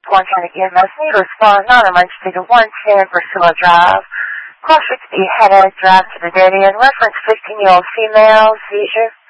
110 again. Most need to respond non-emergency to 110 Priscilla Drive. Cross 60 headache, drive to the dead end. Reference 15-year-old female, seizure.